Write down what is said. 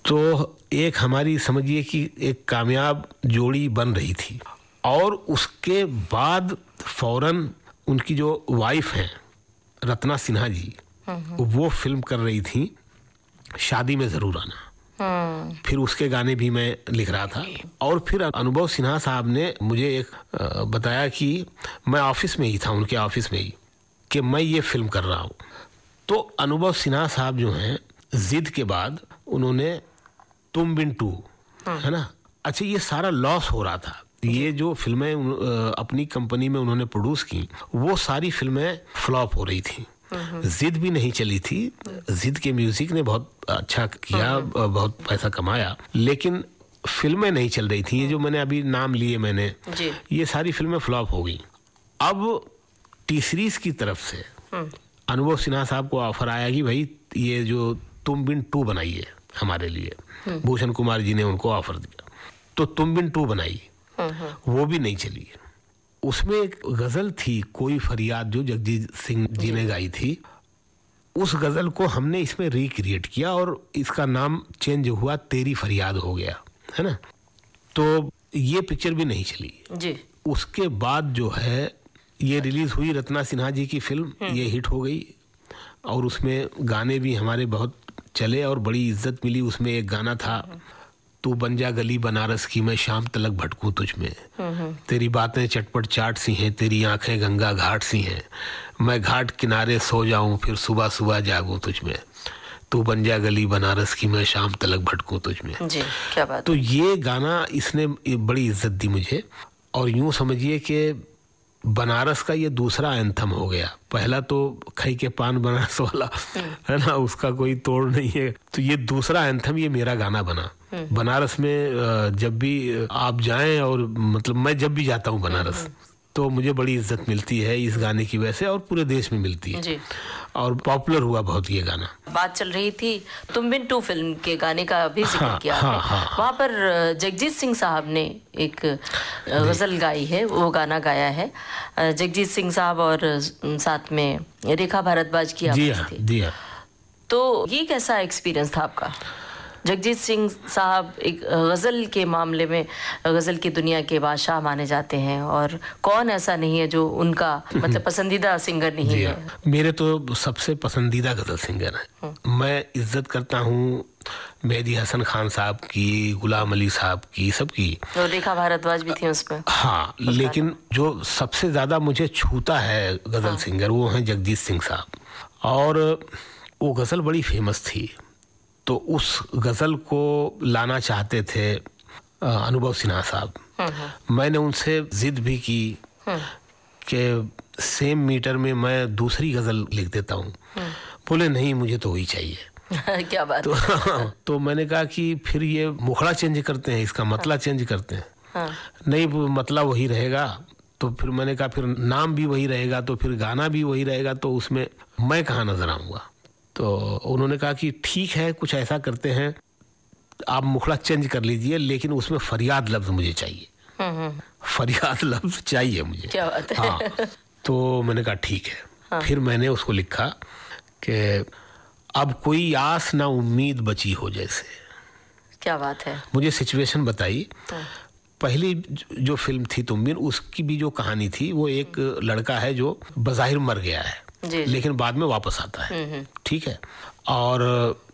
तो एक हमारी समझिए कि एक कामयाब जोड़ी बन रही थी, और उसके बाद फौरन उनकी जो वाइफ हैं रत्ना सिन्हा जी, वो फिल्म कर रही थी शादी में जरूर आना। फिर उसके गाने भी मैं लिख रहा था, और फिर अनुभव सिन्हा साहब ने मुझे एक बताया कि मैं ऑफिस में ही था, उनके ऑफिस में ही, कि मैं ये फिल्म कर रहा हूँ। तो अनुभव सिन्हा साहब जो हैं, जिद के बाद उन्होंने तुम बिन टू, है ना, अच्छा ये सारा लॉस हो रहा था। ये जो फिल्में अपनी कंपनी में उन्होंने प्रोड्यूस की, वो सारी फिल्में फ्लॉप हो रही थी। जिद भी नहीं चली थी, जिद के म्यूजिक ने बहुत अच्छा किया, बहुत पैसा कमाया, लेकिन फिल्में नहीं चल रही थी। ये जो मैंने अभी नाम लिए मैंने, ये सारी फिल्में फ्लॉप हो गई। अब टी सीरीज की तरफ से अनुभव सिन्हा साहब को ऑफर आया कि भाई ये जो तुम बिन टू बनाइए हमारे लिए। भूषण कुमार जी ने उनको ऑफर दिया, तो तुम बिन टू बनाई, वो भी नहीं चली। उसमें एक गजल थी कोई फरियाद, जो जगजीत सिंह जी ने गाई थी। उस गजल को हमने इसमें रिक्रिएट किया और इसका नाम चेंज हुआ, तेरी फरियाद हो गया, है ना। तो ये पिक्चर भी नहीं चली जी। उसके बाद जो है ये रिलीज हुई रत्ना सिन्हा जी की फिल्म, ये हिट हो गई, और उसमें गाने भी हमारे बहुत चले और बड़ी इज्जत मिली। उसमें एक गाना था, तू बन जा गली बनारस की, मैं शाम तलक भटकूं तुझ में, तेरी बातें चटपट चाट सी हैं, तेरी आंखें गंगा घाट सी हैं, मैं घाट किनारे सो जाऊं फिर सुबह सुबह जागूं तुझ में, तू बन जा गली बनारस की, मैं शाम तलक भटकूं तुझ में जी। क्या बात। तो ये गाना इसने बड़ी इज्जत दी मुझे, और यूं समझिए कि बनारस का ये दूसरा एंथम हो गया। पहला तो खई के पान बनारस वाला, है ना, उसका कोई तोड़ नहीं है। तो ये दूसरा एंथम, ये मेरा गाना बना। बनारस में जब भी आप जाएं, और मतलब मैं जब भी जाता हूं बनारस, तो मुझे बड़ी इज्जत मिलती है इस गाने की वजह से, और पूरे देश में मिलती है जी। और पॉपुलर हुआ बहुत ये गाना। बात चल रही थी तुम बिन टू फिल्म के गाने का भी जिक्र किया है। वहाँ पर जगजीत सिंह साहब ने एक गजल गाई है, वो गाना गाया है जगजीत सिंह साहब, और साथ में रेखा भारद्वाज की आवाज थी। तो ये कैसा एक्सपीरियंस था आपका? जगजीत सिंह साहब एक गज़ल के मामले में गज़ल की दुनिया के बादशाह माने जाते हैं, और कौन ऐसा नहीं है जो उनका मतलब पसंदीदा सिंगर नहीं है। मेरे तो सबसे पसंदीदा गज़ल सिंगर हैं। मैं इज्जत करता हूँ मेहदी हसन खान साहब की, गुलाम अली साहब की, सबकी, और रेखा भारद्वाज भी थी उसमें। हाँ, लेकिन जो सबसे ज़्यादा मुझे छूता है गज़ल सिंगर, वो हैं जगजीत सिंह साहब। और वो गज़ल बड़ी फेमस थी, तो उस गज़ल को लाना चाहते थे अनुभव सिन्हा साहब। मैंने उनसे जिद भी की कि सेम मीटर में मैं दूसरी गज़ल लिख देता हूँ। बोले नहीं, मुझे तो वही चाहिए। क्या बात। तो मैंने कहा कि फिर ये मुखड़ा चेंज करते हैं, इसका मतला चेंज करते हैं। नहीं, मतला वही रहेगा। तो फिर मैंने कहा फिर नाम भी वही रहेगा, तो फिर गाना भी वही रहेगा, तो उसमें मैं कहाँ नजर आऊँगा। तो उन्होंने कहा कि ठीक है, कुछ ऐसा करते हैं, आप मुखड़ा चेंज कर लीजिए, लेकिन उसमें फरियाद लफ्ज मुझे चाहिए। फरियाद लफ्ज चाहिए मुझे। क्या बात है। हाँ, तो मैंने कहा ठीक है। फिर मैंने उसको लिखा कि अब कोई आस ना उम्मीद बची हो जैसे। क्या बात है। मुझे सिचुएशन बताई। पहली जो फिल्म थी तुम बिन, उसकी भी जो कहानी थी, वो एक लड़का है जो बज़ाहिर मर गया है, लेकिन बाद में वापस आता है, ठीक है, और